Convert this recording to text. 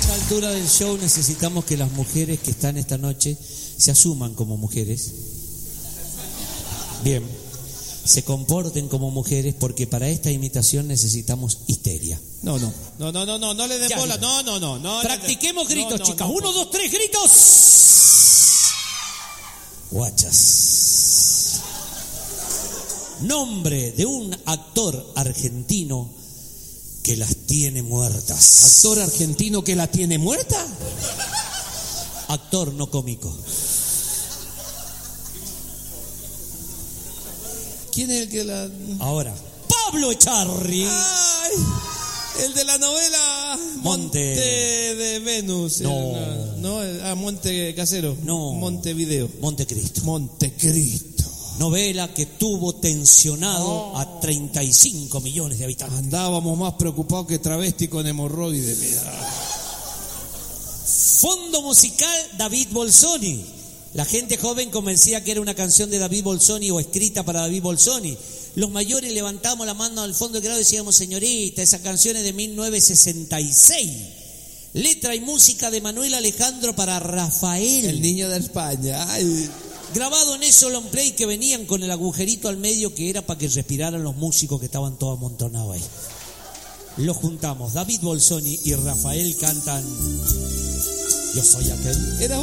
esta altura del show necesitamos que las mujeres que están esta noche se asuman como mujeres. Bien, se comporten como mujeres porque para esta imitación necesitamos histeria. No le den Ya, bola. ya. No. Practiquemos gritos, no, chicas. no. 1, 2, 3, gritos. Guachas. Nombre de un actor argentino que las tiene muertas. ¿Actor argentino que la tiene muerta? Actor no cómico. ¿Quién es el que la...? Ahora, Pablo Echarri. ¡Ay! El de la novela Monte de Venus. No. Monte Casero. No. Montevideo. Montecristo. Montecristo. Novela que tuvo tensionado a 35 millones de habitantes. Andábamos más preocupados que travesti con hemorroides, mira. Fondo musical David Bolsoni. La gente joven convencía que era una canción de David Bolsoni o escrita para David Bolsoni. Los mayores levantamos la mano al fondo de grado y decíamos, señorita, esa canción es de 1966. Letra y música de Manuel Alejandro para Rafael. El niño de España. Ay. Grabado en esos long play que venían con el agujerito al medio que era para que respiraran los músicos que estaban todos amontonados ahí. Los juntamos. David Bolsoni y Rafael cantan Yo soy aquel. Era